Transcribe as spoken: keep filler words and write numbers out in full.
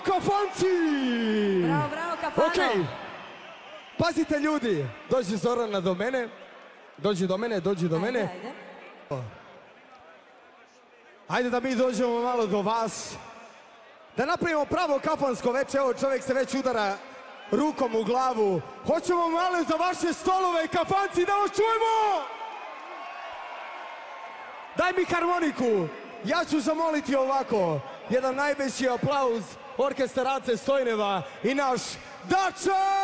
kafanci! Bravo, bravo, kafano! Okej, pazite ljudi, dođi Zorana do mene, dođi do mene, dođi do mene. Ajde, ajde. Ajde da mi dođemo malo do vas, da napravimo pravo kafansko večer, evo čovjek se već udara rukom u glavu. Hoćemo malo za vaše stolove, kafanci, da vas čujemo! Daj mi harmoniku, ja ću zamoliti ovako, jedan najveći aplauz orkestar Ace Stojneva i naš Dače!